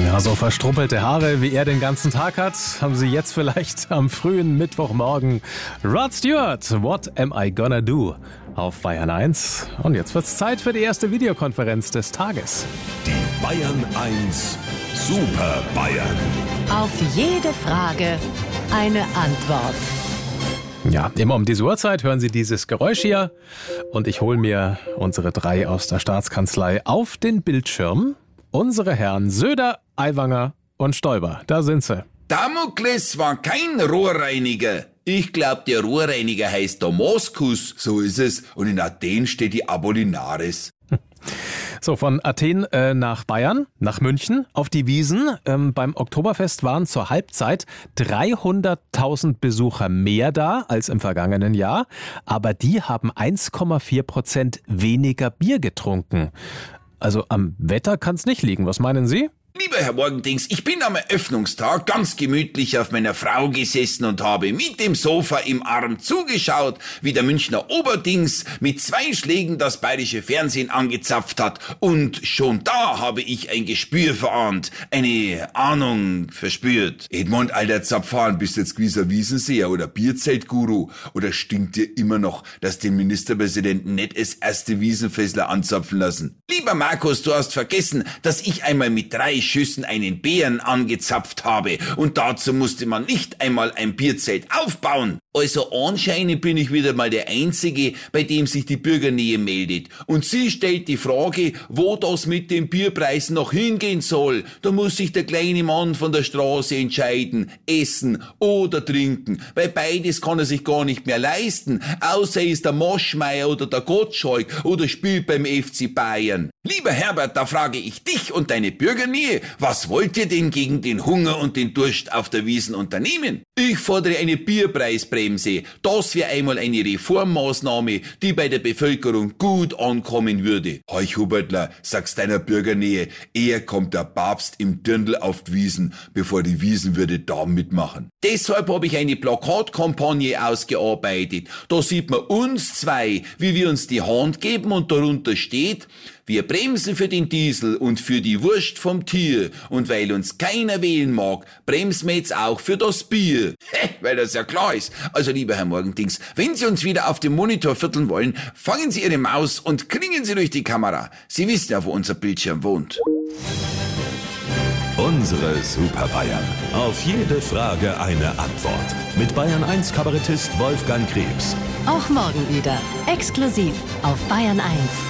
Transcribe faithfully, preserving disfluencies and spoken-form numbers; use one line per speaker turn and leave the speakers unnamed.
Ja, so verstruppelte Haare, wie er den ganzen Tag hat, haben Sie jetzt vielleicht am frühen Mittwochmorgen. Rod Stewart, What Am I Gonna Do? Auf Bayern eins. Und jetzt wird's Zeit für die erste Videokonferenz des Tages.
Die Bayern eins Super Bayern.
Auf jede Frage eine Antwort.
Ja, immer um diese Uhrzeit hören Sie dieses Geräusch hier. Und ich hole mir unsere drei aus der Staatskanzlei auf den Bildschirm. Unsere Herren Söder, Aiwanger und Stoiber. Da sind sie.
Damokles war kein Rohrreiniger. Ich glaub, der Rohrreiniger heißt Damaskus. So ist es. Und in Athen steht die Apollinaris.
So, von Athen äh, nach Bayern, nach München, auf die Wiesn. Ähm, beim Oktoberfest waren zur Halbzeit dreihunderttausend Besucher mehr da als im vergangenen Jahr. Aber die haben eins Komma vier Prozent weniger Bier getrunken. Also am Wetter kann es nicht liegen. Was meinen Sie?
Lieber Herr Morgendings, ich bin am Eröffnungstag ganz gemütlich auf meiner Frau gesessen und habe mit dem Sofa im Arm zugeschaut, wie der Münchner Oberdings mit zwei Schlägen das bayerische Fernsehen angezapft hat. Und schon da habe ich ein Gespür verahnt, eine Ahnung verspürt. Edmund, alter Zapfhahn, bist jetzt gewisser Wiesenseher oder Bierzeltguru? Oder stinkt dir immer noch, dass den Ministerpräsidenten nicht als erste Wiesenfessler anzapfen lassen? Lieber Markus, du hast vergessen, dass ich einmal mit drei Schüssen einen Bären angezapft habe und dazu musste man nicht einmal ein Bierzelt aufbauen. Also anscheinend bin ich wieder mal der Einzige, bei dem sich die Bürgernähe meldet. Und sie stellt die Frage, wo das mit dem Bierpreis noch hingehen soll. Da muss sich der kleine Mann von der Straße entscheiden, essen oder trinken, weil beides kann er sich gar nicht mehr leisten, außer er ist der Moschmeier oder der Gottschalk oder spielt beim F C Bayern. Lieber Herbert, da frage ich dich und deine Bürgernähe, was wollt ihr denn gegen den Hunger und den Durst auf der Wiesn unternehmen? Ich fordere eine Bierpreisbremse. Das wäre einmal eine Reformmaßnahme, die bei der Bevölkerung gut ankommen würde. Heuch Hubertler, sagst deiner Bürgernähe, eher kommt der Papst im Dirndl auf die Wiesn, bevor die Wiesenwürde da mitmachen. Deshalb habe ich eine Plakatkampagne ausgearbeitet. Da sieht man uns zwei, wie wir uns die Hand geben und darunter steht: Wir bremsen für den Diesel und für die Wurst vom Tier. Und weil uns keiner wählen mag, bremsen wir jetzt auch für das Bier. Hä, weil das ja klar ist. Also lieber Herr Morgendings, wenn Sie uns wieder auf dem Monitor vierteln wollen, fangen Sie Ihre Maus und klingen Sie durch die Kamera. Sie wissen ja, wo unser Bildschirm wohnt.
Unsere Super Bayern. Auf jede Frage eine Antwort. Mit Bayern eins Kabarettist Wolfgang Krebs.
Auch morgen wieder. Exklusiv auf Bayern eins.